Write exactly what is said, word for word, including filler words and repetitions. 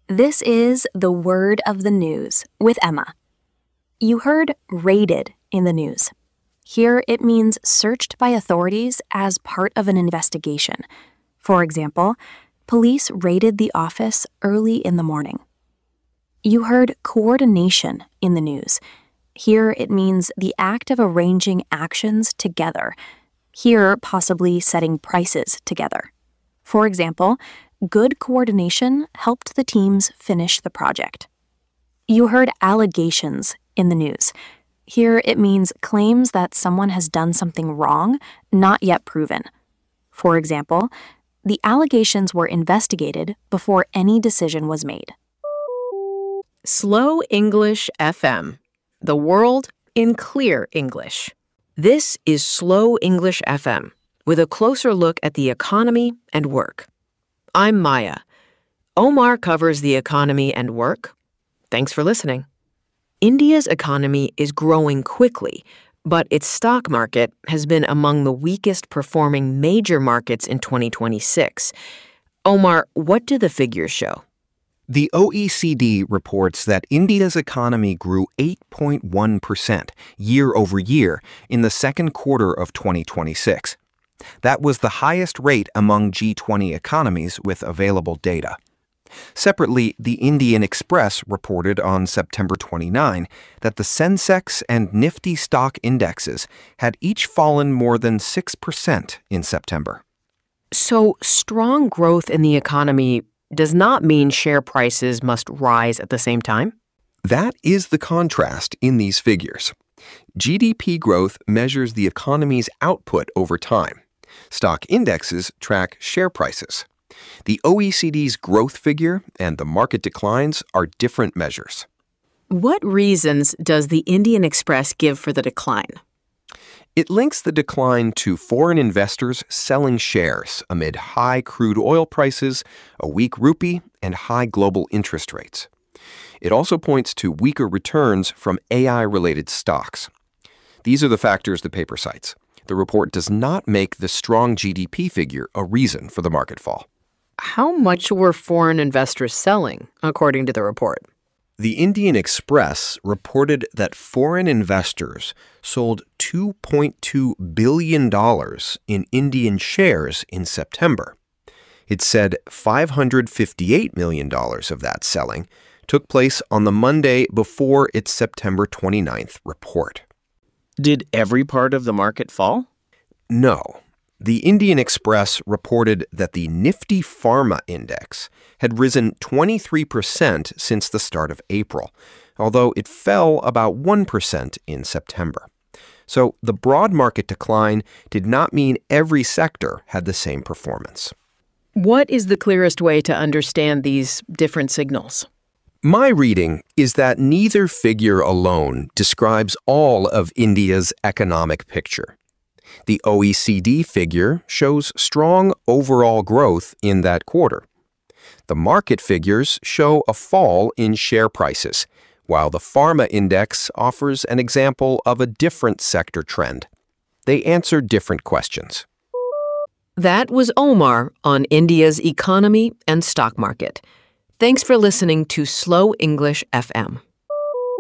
This is the word of the news with Emma. You heard raided in the news. Here it means searched by authorities as part of an investigation. For example, police raided the office early in the morning. You heard coordination in the news. Here it means the act of arranging actions together. Here, possibly setting prices together. For example, good coordination helped the teams finish the project. You heard allegations in the news. Here it means claims that someone has done something wrong, not yet proven. For example, the allegations were investigated before any decision was made. Slow English F M, the world in clear English. This is Slow English F M, with a closer look at the economy and work. I'm Maya. Omar covers the economy and work. Thanks for listening. India's economy is growing quickly, but its stock market has been among the weakest performing major markets in twenty twenty-six. Omar, what do the figures show? The O E C D reports that India's economy grew eight point one percent year over year in the second quarter of twenty twenty-six. That was the highest rate among G twenty economies with available data. Separately, the Indian Express reported on September twenty-ninth that the Sensex and Nifty stock indexes had each fallen more than six percent in September. So, strong growth in the economy does not mean share prices must rise at the same time? That is the contrast in these figures. G D P growth measures the economy's output over time. Stock indexes track share prices. The O E C D's growth figure and the market declines are different measures. What reasons does the Indian Express give for the decline? It links the decline to foreign investors selling shares amid high crude oil prices, a weak rupee, and high global interest rates. It also points to weaker returns from A I-related stocks. These are the factors the paper cites. The report does not make the strong G D P figure a reason for the market fall. How much were foreign investors selling, according to the report? The Indian Express reported that foreign investors sold two point two billion dollars in Indian shares in September. It said five hundred fifty-eight million dollars of that selling took place on the Monday before its September twenty-ninth report. Did every part of the market fall? No. The Indian Express reported that the Nifty Pharma Index had risen twenty-three percent since the start of April, although it fell about one percent in September. So the broad market decline did not mean every sector had the same performance. What is the clearest way to understand these different signals? My reading is that neither figure alone describes all of India's economic picture. The O E C D figure shows strong overall growth in that quarter. The market figures show a fall in share prices, while the pharma index offers an example of a different sector trend. They answer different questions. That was Omar on India's economy and stock market. Thanks for listening to Slow English F M.